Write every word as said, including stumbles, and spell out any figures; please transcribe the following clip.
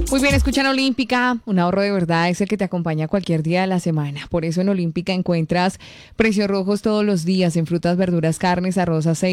Muy bien, escuchan Olímpica. Un ahorro de verdad es el que te acompaña cualquier día de la semana. Por eso en Olímpica encuentras precios rojos todos los días en frutas, verduras, carnes, arroz, aceite.